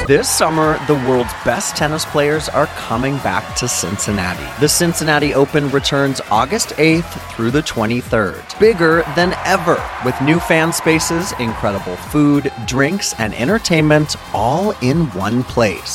This summer, the world's best tennis players are coming back to Cincinnati. The Cincinnati Open returns August 8th through the 23rd. Bigger than ever, with new fan spaces, incredible food, drinks, and entertainment all in one place.